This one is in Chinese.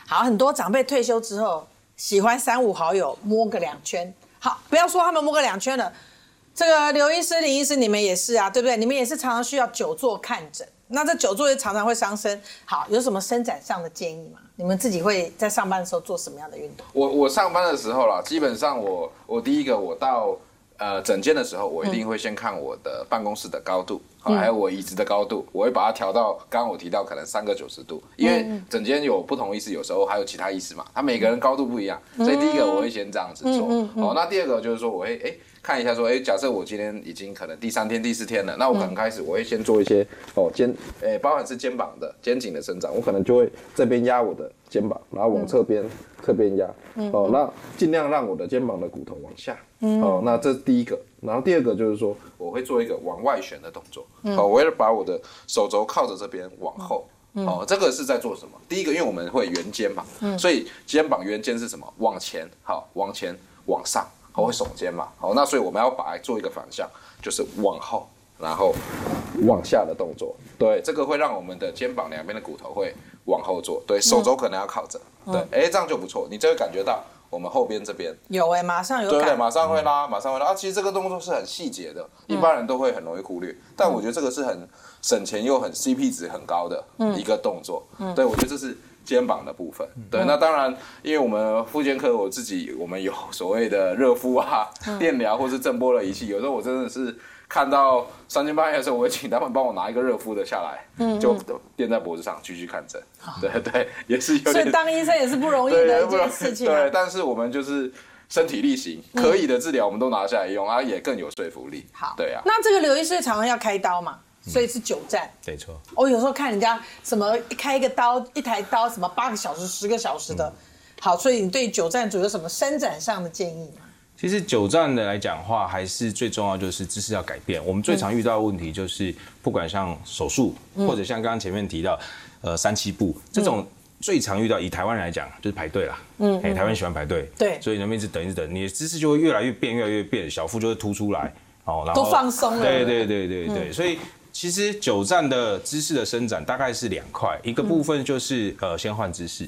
好，很多长辈退休之后喜欢3、5好友摸个2圈。好，不要说他们摸个2圈了，这个刘医师、林医师，你们也是啊，对不对？你们也是常常需要久坐看诊，那这久坐也常常会伤身。好，有什么伸展上的建议吗？你们自己会在上班的时候做什么样的运动？ 我上班的时候啦，基本上我第一个我到诊间的时候，我一定会先看我的办公室的高度，还有我椅子的高度，我会把它调到刚刚我提到可能3个90度，因为诊间有不同医师，有时候还有其他医师嘛，他每个人高度不一样，所以第一个我会先这样子做。那第二个就是说我会看一下说，假设我今天已经可能第3天、第4天了，那我可能开始我会先做一些包含是肩膀的肩颈的伸展，我可能就会这边压我的肩膀，然后往侧边压，那尽量让我的肩膀的骨头往下，那这是第一个。然后第二个就是说，我会做一个往外旋的动作，我会把我的手肘靠着这边往后。这个是在做什么？第一个，因为我们会圆肩嘛，所以肩膀圆肩是什么？往前，往前，往上，会耸肩嘛。那所以我们要把它做一个反向，就是往后，然后往下的动作。对，这个会让我们的肩膀两边的骨头会往后做。对，手肘可能要靠着。对，这样就不错，你就会感觉到我们后边这边有马上有感， 对，马上会拉，马上会拉。其实这个动作是很细节的，一般人都会很容易忽略，但我觉得这个是很省钱又很 CP 值很高的一个动作。对，我觉得这是肩膀的部分。对，那当然，因为我们复健科我们有所谓的热敷啊、电疗或是震波的仪器，有时候我真的是看到3更半夜的时候，我会请他们帮我拿一个热敷的下来，就垫在脖子上继续看诊。对，也是有点。 所以当医生也是不容易的一件事情。 对，但是我们就是身体力行，可以的治疗我们都拿下来用，也更有说服力。 好， 对啊。 那这个刘医师常常要开刀嘛，所以是久站。 没错。 我有时候看人家什么开一台刀什么8个小时、10个小时的。好，所以你对久站族有什么伸展上的建议吗？ 其实久站的来讲的话，还是最重要就是姿势要改变。我们最常遇到的问题就是，不管像手术，或者像刚刚前面提到，3、7步这种最常遇到，以台湾人来讲就是排队啦。台湾人喜欢排队， 对， 所以人们一直等，你的姿势就会越来越变，小腹就会凸出来，然后都放松了。 对，所以其实久站的姿势的伸展大概是2块，一个部分就是先换姿势，